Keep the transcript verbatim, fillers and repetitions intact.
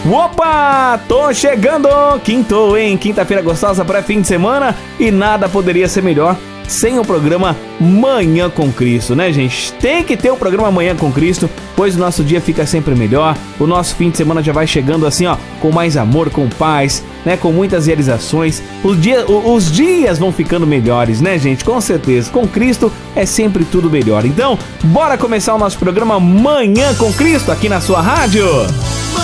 Opa, tô chegando! Quintou, hein? Quinta-feira gostosa para fim de semana e nada poderia ser melhor sem o programa Manhã com Cristo, né, gente? Tem que ter o programa Manhã com Cristo, pois o nosso dia fica sempre melhor, o nosso fim de semana já vai chegando assim, ó, com mais amor, com paz, né, com muitas realizações. Os, dia, os dias vão ficando melhores, né, gente? Com certeza, com Cristo é sempre tudo melhor. Então, bora começar o nosso programa Manhã com Cristo aqui na sua rádio.